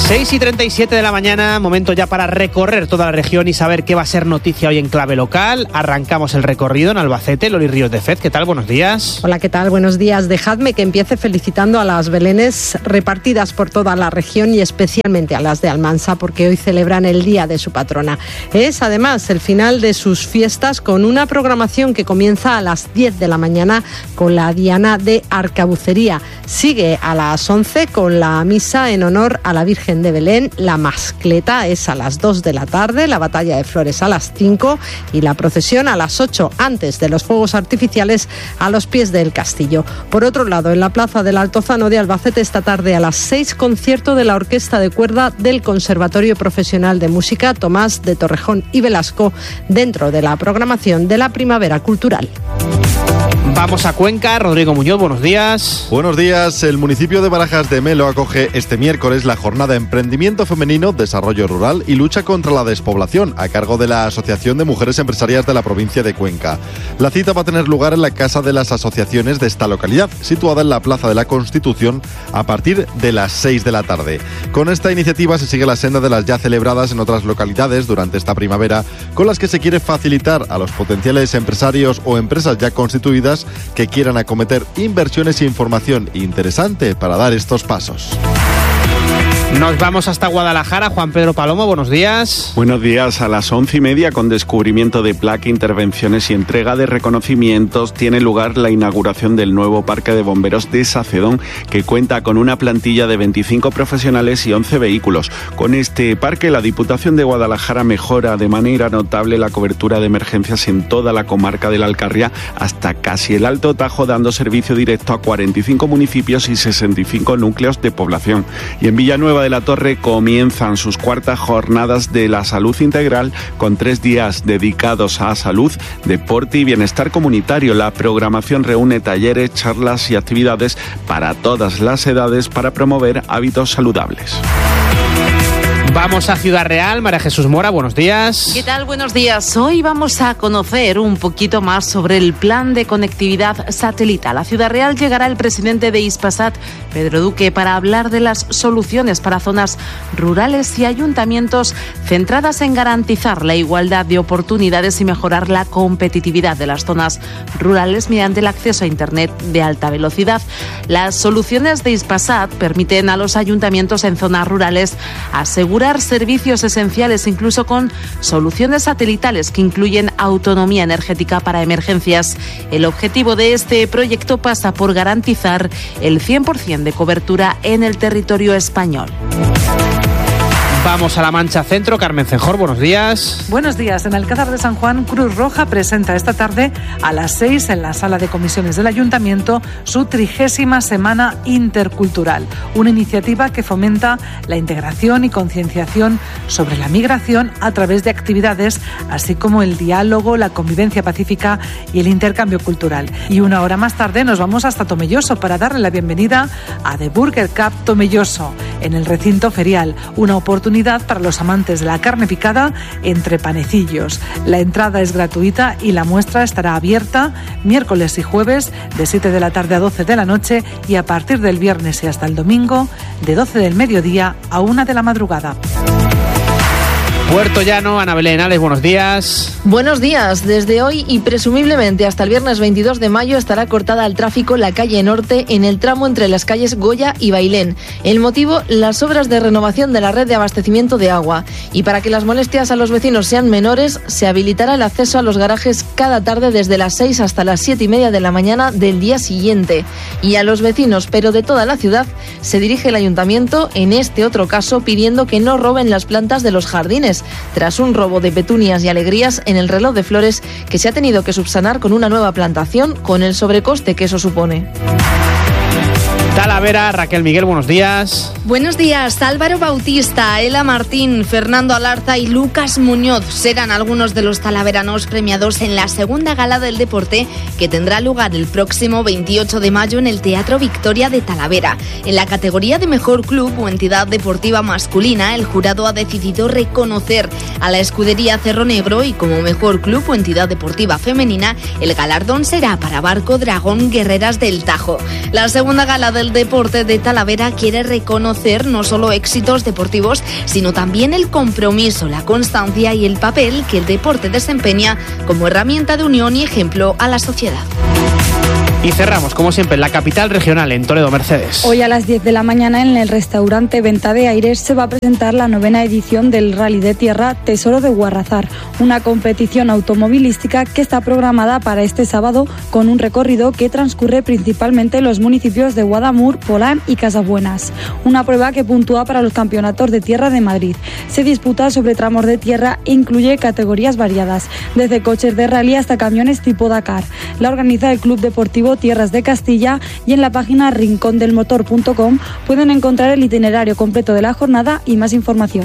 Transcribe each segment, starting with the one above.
6:37 de la mañana, momento ya para recorrer toda la región y saber qué va a ser noticia hoy en clave local. Arrancamos el recorrido en Albacete. Loli Ríos de Fez, ¿qué tal? Buenos días. Hola, ¿qué tal? Buenos días. Dejadme que empiece felicitando a las belenes repartidas por toda la región y especialmente a las de Almansa, porque hoy celebran el día de su patrona. Es además el final de sus fiestas con una programación que comienza a las 10 de la mañana con la Diana de Arcabucería. Sigue a las 11 con la misa en honor a la Virgen de Belén. La mascleta es a las 2 de la tarde, la batalla de flores a las 5 y la procesión a las 8 antes de los fuegos artificiales a los pies del castillo. Por otro lado, en la plaza del Altozano de Albacete esta tarde a las 6, concierto de la orquesta de cuerda del Conservatorio Profesional de Música Tomás de Torrejón y Velasco dentro de la programación de la Primavera Cultural. Vamos a Cuenca. Rodrigo Muñoz, buenos días. Buenos días. El municipio de Barajas de Melo acoge este miércoles la jornada Emprendimiento Femenino, Desarrollo Rural y Lucha contra la Despoblación, a cargo de la Asociación de Mujeres Empresarias de la provincia de Cuenca. La cita va a tener lugar en la Casa de las Asociaciones de esta localidad, situada en la Plaza de la Constitución, a partir de las 6 de la tarde. Con esta iniciativa se sigue la senda de las ya celebradas en otras localidades durante esta primavera, con las que se quiere facilitar a los potenciales empresarios o empresas ya constituidas que quieran acometer inversiones e información interesante para dar estos pasos. Nos vamos hasta Guadalajara. Juan Pedro Palomo, buenos días. Buenos días. A las 11:30, con descubrimiento de placa, intervenciones y entrega de reconocimientos, tiene lugar la inauguración del nuevo Parque de Bomberos de Sacedón, que cuenta con una plantilla de 25 profesionales y 11 vehículos. Con este parque, la Diputación de Guadalajara mejora de manera notable la cobertura de emergencias en toda la comarca de la Alcarria hasta casi el Alto Tajo, dando servicio directo a 45 municipios y 65 núcleos de población. Y en Villanueva de la Torre comienzan sus cuartas jornadas de la salud integral, con 3 días dedicados a salud, deporte y bienestar comunitario. La programación reúne talleres, charlas y actividades para todas las edades para promover hábitos saludables. Vamos a Ciudad Real. María Jesús Mora, buenos días. ¿Qué tal? Buenos días. Hoy vamos a conocer un poquito más sobre el plan de conectividad satelital. A Ciudad Real llegará el presidente de Hispasat, Pedro Duque, para hablar de las soluciones para zonas rurales y ayuntamientos centradas en garantizar la igualdad de oportunidades y mejorar la competitividad de las zonas rurales mediante el acceso a Internet de alta velocidad. Las soluciones de Hispasat permiten a los ayuntamientos en zonas rurales asegurar servicios esenciales, incluso con soluciones satelitales que incluyen autonomía energética para emergencias. El objetivo de este proyecto pasa por garantizar el 100% de cobertura en el territorio español. Vamos a La Mancha Centro. Carmen Cenjor, buenos días. Buenos días. En Alcázar de San Juan, Cruz Roja presenta esta tarde a las 6 en la Sala de Comisiones del Ayuntamiento su 30ª Semana Intercultural, una iniciativa que fomenta la integración y concienciación sobre la migración a través de actividades, así como el diálogo, la convivencia pacífica y el intercambio cultural. Y una hora más tarde nos vamos hasta Tomelloso para darle la bienvenida a The Burger Cup Tomelloso en el recinto ferial, una oportunidad para los amantes de la carne picada entre panecillos. La entrada es gratuita y la muestra estará abierta miércoles y jueves de 7 de la tarde a 12 de la noche y a partir del viernes y hasta el domingo de 12 del mediodía a 1 de la madrugada. Puerto Llano, Ana Belén Ales, buenos días. Buenos días. Desde hoy y presumiblemente hasta el viernes 22 de mayo estará cortada al tráfico la calle Norte en el tramo entre las calles Goya y Bailén. El motivo, las obras de renovación de la red de abastecimiento de agua. Y para que las molestias a los vecinos sean menores, se habilitará el acceso a los garajes cada tarde desde las 6 hasta las 7:30 de la mañana del día siguiente. Y a los vecinos, pero de toda la ciudad, se dirige el ayuntamiento, en este otro caso, pidiendo que no roben las plantas de los jardines, tras un robo de petunias y alegrías en el reloj de flores que se ha tenido que subsanar con una nueva plantación, con el sobrecoste que eso supone. Talavera, Raquel Miguel, buenos días. Buenos días. Álvaro Bautista, Ela Martín, Fernando Alarza y Lucas Muñoz serán algunos de los talaveranos premiados en la segunda gala del deporte que tendrá lugar el próximo 28 de mayo en el Teatro Victoria de Talavera. En la categoría de mejor club o entidad deportiva masculina, el jurado ha decidido reconocer a la escudería Cerro Negro y como mejor club o entidad deportiva femenina, el galardón será para Barco Dragón Guerreras del Tajo. La segunda gala del del Deporte de Talavera quiere reconocer no solo éxitos deportivos, sino también el compromiso, la constancia y el papel que el deporte desempeña como herramienta de unión y ejemplo a la sociedad. Y cerramos, como siempre, en la capital regional, en Toledo, Mercedes. Hoy a las 10 de la mañana en el restaurante Venta de Aires se va a presentar la 9ª edición del Rally de Tierra Tesoro de Guarrazar, una competición automovilística que está programada para este sábado con un recorrido que transcurre principalmente en los municipios de Guadamur, Polán y Casabuenas. Una prueba que puntúa para los campeonatos de tierra de Madrid. Se disputa sobre tramos de tierra e incluye categorías variadas, desde coches de rally hasta camiones tipo Dakar. La organiza el Club Deportivo Tierras de Castilla y en la página rincondelmotor.com pueden encontrar el itinerario completo de la jornada y más información.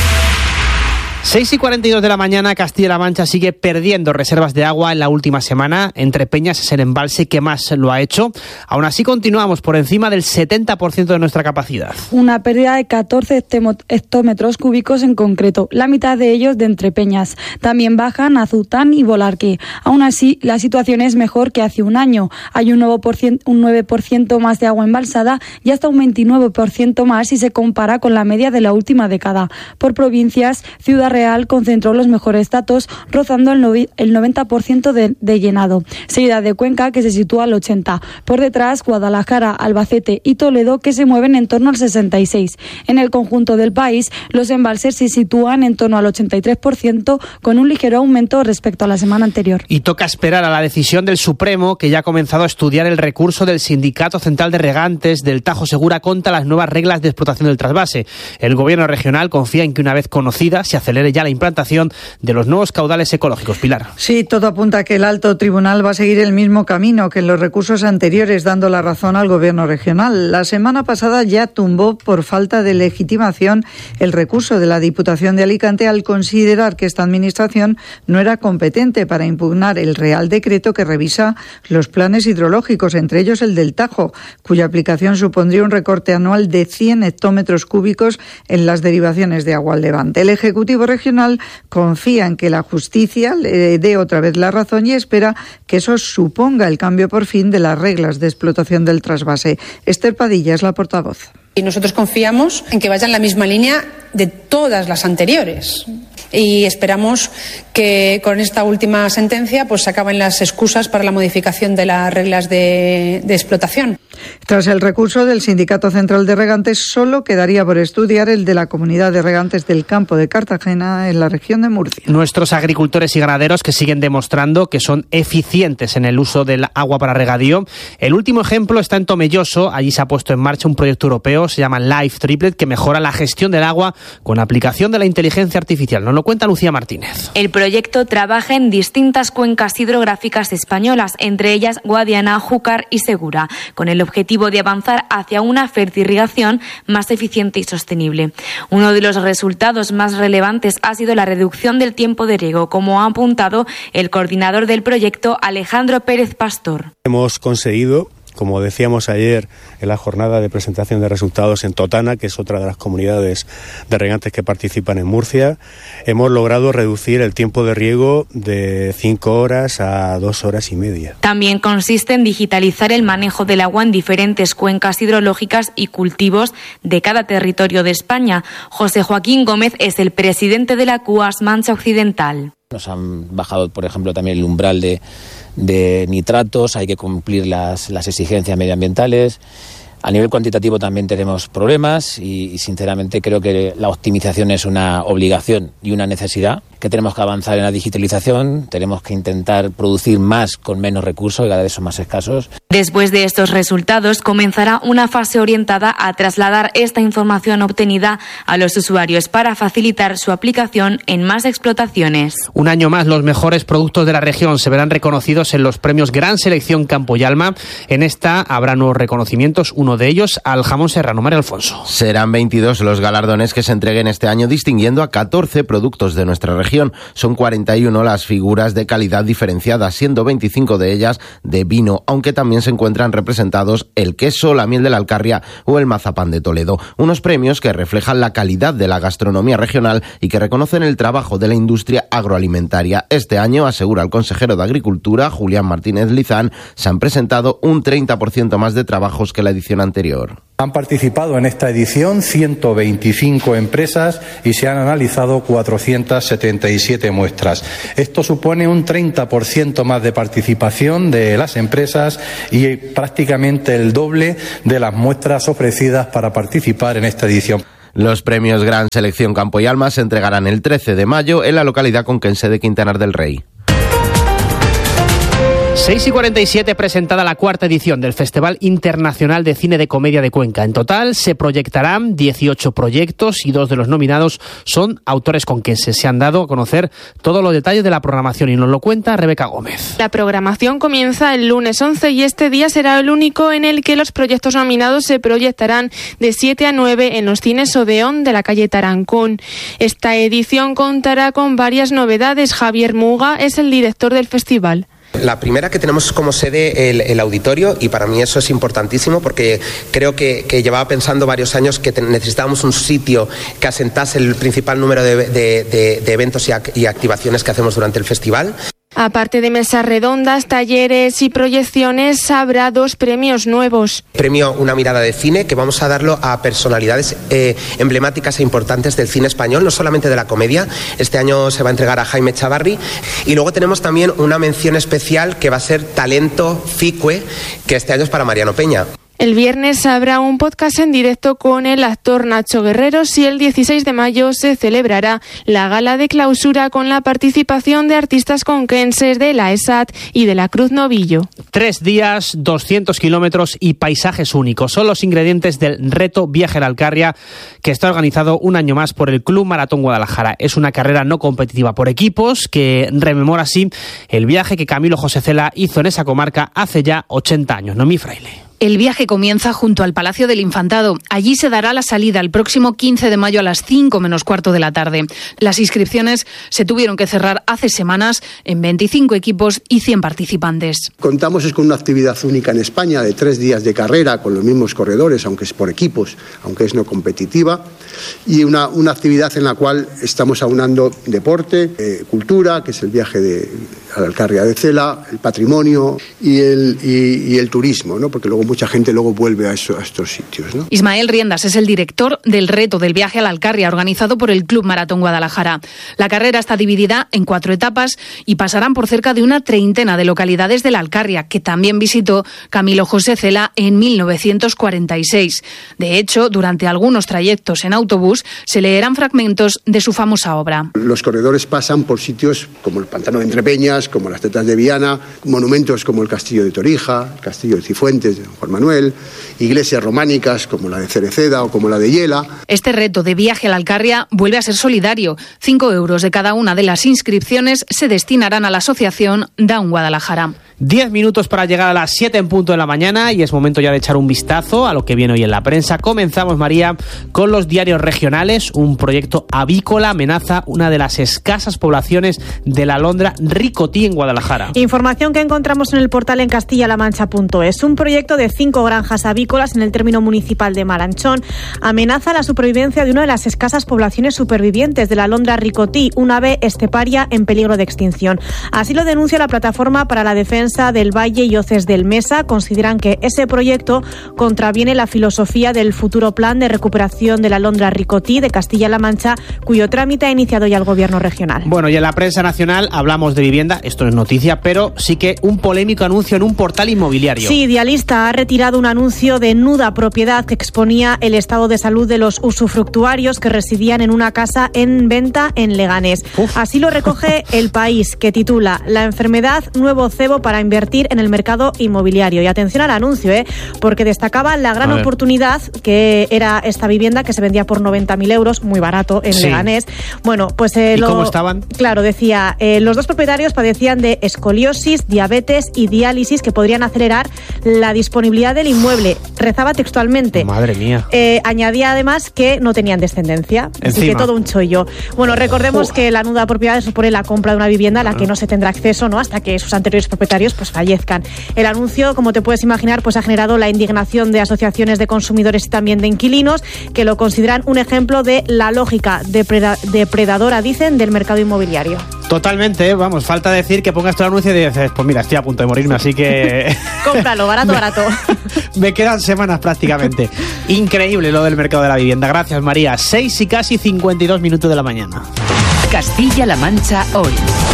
6:42 de la mañana, Castilla-La Mancha sigue perdiendo reservas de agua en la última semana. Entre Peñas es el embalse que más lo ha hecho. Aún así continuamos por encima del 70% de nuestra capacidad. Una pérdida de 14 hectómetros cúbicos en concreto, la mitad de ellos de Entre Peñas. También bajan Azután y Volarque. Aún así, la situación es mejor que hace un año. Hay un 9% más de agua embalsada y hasta un 29% más si se compara con la media de la última década. Por provincias, Ciudad Real concentró los mejores datos, rozando el 90% de llenado, seguida de Cuenca, que se sitúa al 80%. Por detrás, Guadalajara, Albacete y Toledo, que se mueven en torno al 66%. En el conjunto del país, los embalses se sitúan en torno al 83%, con un ligero aumento respecto a la semana anterior. Y toca esperar a la decisión del Supremo, que ya ha comenzado a estudiar el recurso del Sindicato Central de Regantes del Tajo Segura contra las nuevas reglas de explotación del trasvase. El gobierno regional confía en que una vez conocida se acelere ya la implantación de los nuevos caudales ecológicos. Pilar. Sí, todo apunta a que el alto tribunal va a seguir el mismo camino que en los recursos anteriores, dando la razón al gobierno regional. La semana pasada ya tumbó por falta de legitimación el recurso de la Diputación de Alicante al considerar que esta administración no era competente para impugnar el Real Decreto que revisa los planes hidrológicos, entre ellos el del Tajo, cuya aplicación supondría un recorte anual de 100 hectómetros cúbicos en las derivaciones de agua al Levante. El Ejecutivo regional confía en que la justicia le dé otra vez la razón y espera que eso suponga el cambio por fin de las reglas de explotación del trasvase. Esther Padilla es la portavoz. Y nosotros confiamos en que vaya en la misma línea de todas las anteriores. Y esperamos que con esta última sentencia pues se acaben las excusas para la modificación de las reglas de explotación. Tras el recurso del Sindicato Central de Regantes, solo quedaría por estudiar el de la Comunidad de Regantes del Campo de Cartagena en la región de Murcia. Nuestros agricultores y ganaderos que siguen demostrando que son eficientes en el uso del agua para regadío. El último ejemplo está en Tomelloso. Allí se ha puesto en marcha un proyecto europeo, se llama Life Triplet, que mejora la gestión del agua con aplicación de la inteligencia artificial. Nos lo cuenta Lucía Martínez. El proyecto trabaja en distintas cuencas hidrográficas españolas, entre ellas Guadiana, Júcar y Segura, con el objetivo de avanzar hacia una fertirrigación más eficiente y sostenible. Uno de los resultados más relevantes ha sido la reducción del tiempo de riego, como ha apuntado el coordinador del proyecto, Alejandro Pérez Pastor. Hemos conseguido, como decíamos ayer en la jornada de presentación de resultados en Totana, que es otra de las comunidades de regantes que participan en Murcia, hemos logrado reducir el tiempo de riego de 5 horas a 2 horas y media. También consiste en digitalizar el manejo del agua en diferentes cuencas hidrológicas y cultivos de cada territorio de España. José Joaquín Gómez es el presidente de la CUAS Mancha Occidental. Nos han bajado, por ejemplo, también el umbral de nitratos, hay que cumplir las exigencias medioambientales. A nivel cuantitativo también tenemos problemas y sinceramente creo que la optimización es una obligación y una necesidad, que tenemos que avanzar en la digitalización, tenemos que intentar producir más con menos recursos y cada vez son más escasos. Después de estos resultados comenzará una fase orientada a trasladar esta información obtenida a los usuarios para facilitar su aplicación en más explotaciones. Un año más los mejores productos de la región se verán reconocidos en los premios Gran Selección Campo y Alma. En esta habrá nuevos reconocimientos, uno de ellos al jamón serrano. María Alfonso. Serán 22 los galardones que se entreguen este año, distinguiendo a 14 productos de nuestra región. región. Son 41 las figuras de calidad diferenciada, siendo 25 de ellas de vino, aunque también se encuentran representados el queso, la miel de la Alcarria o el mazapán de Toledo. Unos premios que reflejan la calidad de la gastronomía regional y que reconocen el trabajo de la industria agroalimentaria. Este año, asegura el consejero de Agricultura, Julián Martínez Lizán, se han presentado un 30% más de trabajos que la edición anterior. Han participado en esta edición 125 empresas y se han analizado 477 muestras. Esto supone un 30% más de participación de las empresas y prácticamente el doble de las muestras ofrecidas para participar en esta edición. Los premios Gran Selección Campo y Alma se entregarán el 13 de mayo en la localidad conquense de Quintanar del Rey. 6:47, presentada la cuarta edición del Festival Internacional de Cine de Comedia de Cuenca. En total se proyectarán 18 proyectos y 2 de los nominados son autores conquenses. Se han dado a conocer todos los detalles de la programación y nos lo cuenta Rebeca Gómez. La programación comienza el lunes 11 y este día será el único en el que los proyectos nominados se proyectarán de 7 a 9 en los cines Odeón de la calle Tarancón. Esta edición contará con varias novedades. Javier Muga es el director del festival. La primera, que tenemos como sede el auditorio, y para mí eso es importantísimo porque creo que llevaba pensando varios años que necesitábamos un sitio que asentase el principal número de eventos y activaciones que hacemos durante el festival. Aparte de mesas redondas, talleres y proyecciones, habrá 2 premios nuevos. Premio Una mirada de cine, que vamos a darlo a personalidades emblemáticas e importantes del cine español, no solamente de la comedia. Este año se va a entregar a Jaime Chavarri. Y luego tenemos también una mención especial que va a ser Talento Ficue, que este año es para Mariano Peña. El viernes habrá un podcast en directo con el actor Nacho Guerreros y el 16 de mayo se celebrará la gala de clausura con la participación de artistas conquenses de la ESAT y de la Cruz Novillo. 3 días, 200 kilómetros y paisajes únicos son los ingredientes del reto Viaje a la Alcarria, que está organizado un año más por el Club Maratón Guadalajara. Es una carrera no competitiva por equipos que rememora así el viaje que Camilo José Cela hizo en esa comarca hace ya 80 años. Noemí Fraile. El viaje comienza junto al Palacio del Infantado. Allí se dará la salida el próximo 15 de mayo a las 5 menos cuarto de la tarde. Las inscripciones se tuvieron que cerrar hace semanas en 25 equipos y 100 participantes. Contamos con una actividad única en España de 3 días de carrera con los mismos corredores, aunque es por equipos, aunque es no competitiva, y una actividad en la cual estamos aunando deporte, cultura, que es el viaje a la Alcarria de Cela, el patrimonio y el turismo, ¿no? Porque luego mucha gente vuelve a estos sitios, ¿no? Ismael Riendas es el director del reto del viaje a la Alcarria, organizado por el Club Maratón Guadalajara. La carrera está dividida en 4 etapas y pasarán por cerca de una treintena de localidades de la Alcarria, que también visitó Camilo José Cela en 1946. De hecho, durante algunos trayectos en autobús se leerán fragmentos de su famosa obra. Los corredores pasan por sitios como el Pantano de Entrepeñas, como las Tetas de Viana, monumentos como el Castillo de Torija, el Castillo de Cifuentes, de Juan Manuel, iglesias románicas como la de Cereceda o como la de Yela. Este reto de viaje a la Alcarria vuelve a ser solidario. 5 euros de cada una de las inscripciones se destinarán a la asociación Down Guadalajara. 10 minutos para llegar a las 7 en punto de la mañana y es momento ya de echar un vistazo a lo que viene hoy en la prensa. Comenzamos, María, con los diarios regionales. Un proyecto avícola amenaza una de las escasas poblaciones de la alondra Ricotí en Guadalajara. Información que encontramos en el portal en castillalamancha.es. Un proyecto de 5 granjas avícolas en el término municipal de Maranchón amenaza la supervivencia de una de las escasas poblaciones supervivientes de la alondra Ricotí, una ave esteparia en peligro de extinción. Así lo denuncia la Plataforma para la Defensa del Valle y Hoces del Mesa. Consideran que ese proyecto contraviene la filosofía del futuro plan de recuperación de la alondra Ricotí de Castilla-La Mancha, cuyo trámite ha iniciado ya el Gobierno regional. Bueno, y en la prensa nacional hablamos de vivienda, esto no es noticia, pero sí que un polémico anuncio en un portal inmobiliario. Sí, Idealista ha retirado un anuncio de nuda propiedad que exponía el estado de salud de los usufructuarios que residían en una casa en venta en Leganés. Así lo recoge El País, que titula: La enfermedad, nuevo cebo para para invertir en el mercado inmobiliario. Y atención al anuncio, porque destacaba la gran oportunidad que era esta vivienda que se vendía por 90.000 euros, muy barato en Leganés. Bueno, pues ¿Y cómo estaban? Claro, decía, los dos propietarios padecían de escoliosis, diabetes y diálisis que podrían acelerar la disponibilidad del inmueble. Rezaba textualmente. Madre mía. Añadía además que no tenían descendencia. Así que todo un chollo. Bueno, recordemos que la nuda propiedad supone la compra de una vivienda a la que no se tendrá acceso, ¿no?, hasta que sus anteriores propietarios pues fallezcan. El anuncio, como te puedes imaginar, pues ha generado la indignación de asociaciones de consumidores y también de inquilinos, que lo consideran un ejemplo de la lógica depredadora, dicen, del mercado inmobiliario. Totalmente, vamos, falta decir que pongas tu anuncio y dices, pues mira, estoy a punto de morirme, así que... Cómpralo, barato. Me quedan semanas prácticamente. Increíble lo del mercado de la vivienda. Gracias, María. 6 y casi 52 minutos de la mañana. Castilla-La Mancha hoy.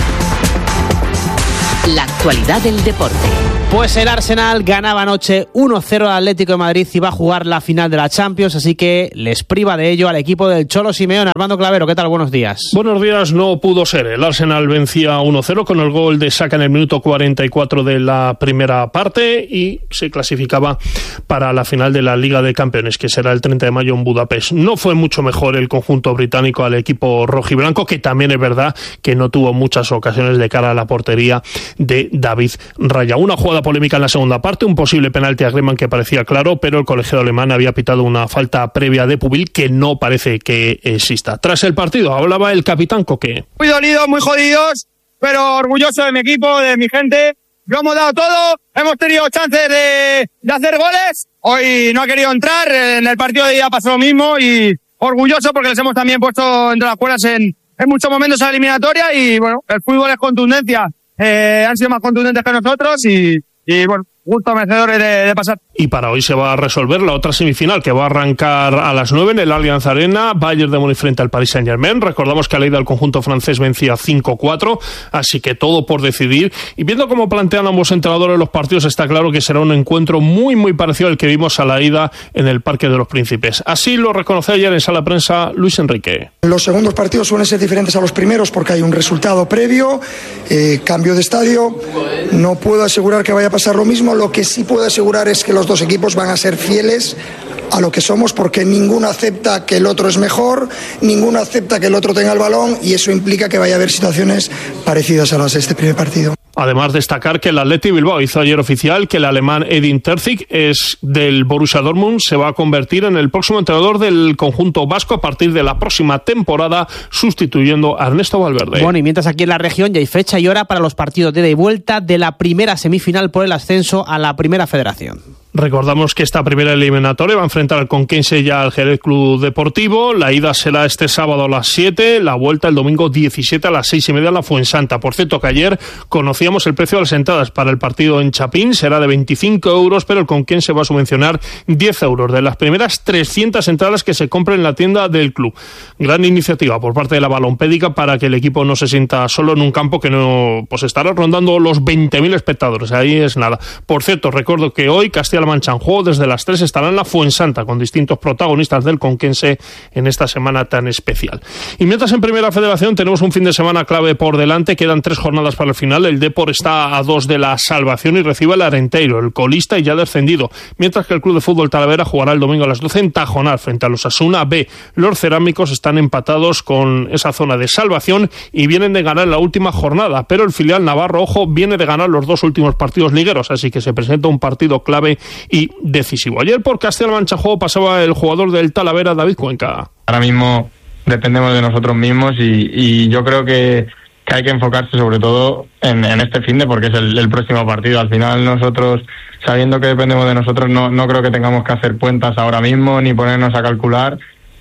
La actualidad del deporte. Pues el Arsenal ganaba anoche 1-0 al Atlético de Madrid y va a jugar la final de la Champions, así que les priva de ello al equipo del Cholo Simeone. Armando Clavero, ¿qué tal? Buenos días. Buenos días, no pudo ser. El Arsenal vencía 1-0 con el gol de Saka en el minuto 44 de la primera parte y se clasificaba para la final de la Liga de Campeones, que será el 30 de mayo en Budapest. No fue mucho mejor el conjunto británico al equipo rojiblanco, que también es verdad que no tuvo muchas ocasiones de cara a la portería de David Raya. Una jugada polémica en la segunda parte, un posible penalti a Griezmann que parecía claro, pero el colegiado alemán había pitado una falta previa de Pubil que no parece que exista. Tras el partido hablaba el capitán Coque. Muy dolidos, muy jodidos, pero orgulloso de mi equipo, de mi gente. Lo hemos dado todo, hemos tenido chances de hacer goles. Hoy no ha querido entrar, en el partido de día pasó lo mismo y orgulloso porque les hemos también puesto entre las cuerdas en muchos momentos a la eliminatoria y bueno, el fútbol es contundencia. Han sido más contundentes que nosotros y bueno, gusto merecedores de pasar. Y para hoy se va a resolver la otra semifinal que va a arrancar a las 9 en el Allianz Arena, Bayern de Múnich frente al Paris Saint-Germain. Recordamos que a la ida el conjunto francés vencía 5-4, así que todo por decidir. Y viendo cómo plantean ambos entrenadores los partidos, está claro que será un encuentro muy muy parecido al que vimos a la ida en el Parque de los Príncipes. Así lo reconoció ayer en sala de prensa Luis Enrique. Los segundos partidos suelen ser diferentes a los primeros porque hay un resultado previo, cambio de estadio. No puedo asegurar que vaya a pasar lo mismo. Lo que sí puedo asegurar es que los dos equipos van a ser fieles a lo que somos porque ninguno acepta que el otro es mejor, ninguno acepta que el otro tenga el balón y eso implica que vaya a haber situaciones parecidas a las de este primer partido. Además, destacar que el Athletic Bilbao hizo ayer oficial que el alemán Edin Terzic es del Borussia Dortmund, se va a convertir en el próximo entrenador del conjunto vasco a partir de la próxima temporada, sustituyendo a Ernesto Valverde. Bueno, y mientras aquí en la región ya hay fecha y hora para los partidos de ida y vuelta de la primera semifinal por el ascenso a la Primera Federación. Recordamos que esta primera eliminatoria va a enfrentar al Conquense y al Jerez Club Deportivo. La ida será este sábado a las 7, la vuelta el domingo 17 a las 6:30 en la Fuensanta. Por cierto, que ayer conocíamos el precio de las entradas para el partido en Chapín, será de 25 euros, pero el Conquense va a subvencionar 10 euros de las primeras 300 entradas que se compren en la tienda del club. Gran iniciativa por parte de la Balompédica para que el equipo no se sienta solo en un campo que no pues estará rondando los 20.000 espectadores. Ahí es nada. Por cierto, recuerdo que hoy Castilla-La Mancha en juego desde las 3 estará en la Fuensanta con distintos protagonistas del Conquense en esta semana tan especial. Y mientras en Primera Federación tenemos un fin de semana clave por delante, quedan 3 jornadas para el final. El Depor está a 2 de la salvación y recibe el Arenteiro, el colista y ya descendido, mientras que el Club de Fútbol Talavera jugará el domingo a las 12 en Tajonar frente a los Osasuna B. Los cerámicos están empatados con esa zona de salvación y vienen de ganar la última jornada, pero el filial navarro, ojo, viene de ganar los 2 últimos partidos ligueros, así que se presenta un partido clave y decisivo. Ayer por Castilla-La Mancha juego pasaba el jugador del Talavera, David Cuenca. Ahora mismo dependemos de nosotros mismos y yo creo que hay que enfocarse sobre todo en este finde porque es el próximo partido. Al final nosotros, sabiendo que dependemos de nosotros, no creo que tengamos que hacer cuentas ahora mismo ni ponernos a calcular,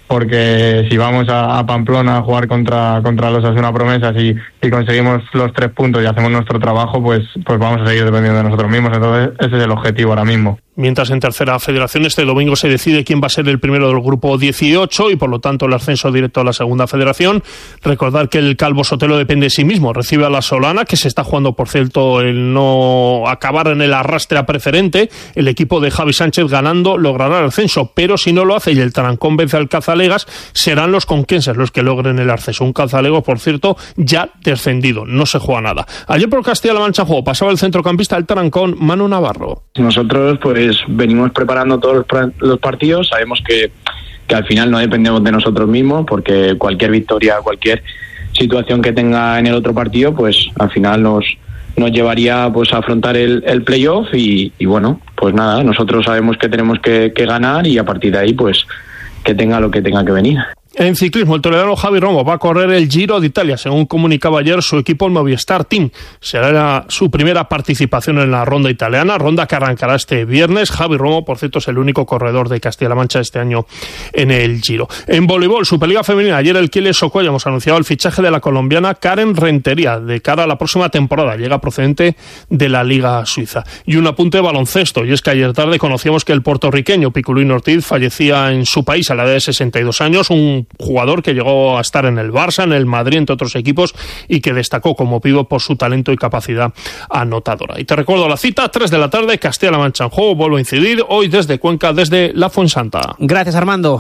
porque si vamos a Pamplona a jugar contra los Osasuna Promesas y conseguimos los 3 puntos y hacemos nuestro trabajo, pues vamos a seguir dependiendo de nosotros mismos. Entonces ese es el objetivo ahora mismo. Mientras en tercera federación este domingo se decide quién va a ser el primero del grupo 18 y por lo tanto el ascenso directo a la segunda federación. Recordar que el Calvo Sotelo depende de sí mismo, recibe a la Solana, que se está jugando por cierto el no acabar en el arrastre a preferente. El equipo de Javi Sánchez ganando logrará el ascenso, pero si no lo hace y el Tarancón vence al Cazalegas, serán los conquenses los que logren el ascenso. Un Cazalegos, por cierto, ya descendido, no se juega nada. Ayer por Castilla-La Mancha jugó, pasaba el centrocampista del Tarancón, Manu Navarro. Nosotros pues venimos preparando todos los partidos, sabemos que al final no dependemos de nosotros mismos, porque cualquier victoria, cualquier situación que tenga en el otro partido, pues al final nos llevaría pues a afrontar el playoff y bueno, pues nada, nosotros sabemos que tenemos que ganar y a partir de ahí pues que tenga lo que tenga que venir. En ciclismo, el toledano Javi Romo va a correr el Giro de Italia, según comunicaba ayer su equipo, el Movistar Team. Será su primera participación en la ronda italiana, ronda que arrancará este viernes. Javi Romo, por cierto, es el único corredor de Castilla-La Mancha este año en el Giro. En voleibol, Superliga Femenina, ayer el Kiel Socoya hemos anunciado el fichaje de la colombiana Karen Rentería de cara a la próxima temporada. Llega procedente de la Liga Suiza. Y un apunte de baloncesto, y es que ayer tarde conocíamos que el puertorriqueño Piculín Ortiz fallecía en su país a la edad de 62 años, un jugador que llegó a estar en el Barça, en el Madrid, entre otros equipos, y que destacó como pívot por su talento y capacidad anotadora. Y te recuerdo la cita, 3 de la tarde, Castilla-La Mancha en juego, vuelvo a incidir, hoy desde Cuenca, desde la Fuensanta. Gracias, Armando.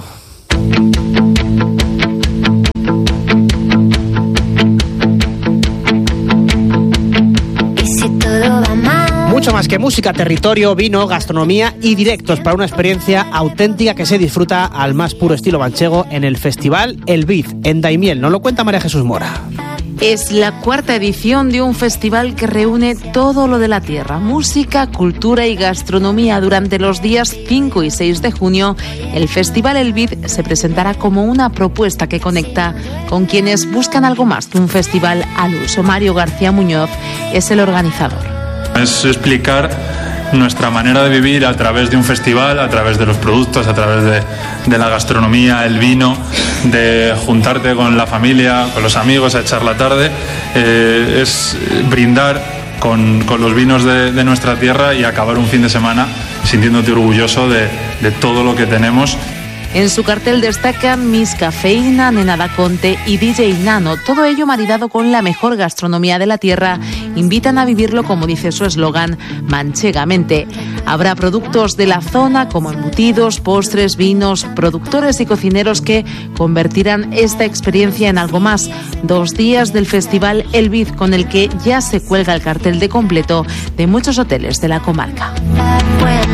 Mucho más que música, territorio, vino, gastronomía y directos para una experiencia auténtica que se disfruta al más puro estilo manchego en el Festival El Vid, en Daimiel. Nos lo cuenta María Jesús Mora. Es la cuarta edición de un festival que reúne todo lo de la tierra, música, cultura y gastronomía. Durante los días 5 y 6 de junio, el Festival El Vid se presentará como una propuesta que conecta con quienes buscan algo más que un festival al uso. Mario García Muñoz es el organizador. Es explicar nuestra manera de vivir a través de un festival, a través de los productos, a través de la gastronomía, el vino, de juntarte con la familia, con los amigos a echar la tarde. Es brindar con los vinos de nuestra tierra y acabar un fin de semana sintiéndote orgulloso de todo lo que tenemos. En su cartel destacan Miss Cafeína, Nena da Conte y DJ Nano. Todo ello maridado con la mejor gastronomía de la tierra. Invitan a vivirlo, como dice su eslogan, manchegamente. Habrá productos de la zona como embutidos, postres, vinos, productores y cocineros que convertirán esta experiencia en algo más. 2 días del Festival El Vid, con el que ya se cuelga el cartel de completo de muchos hoteles de la comarca.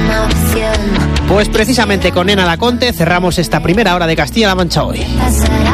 Pues precisamente con Nena da Conte cerramos esta primera hora de Castilla-La Mancha hoy.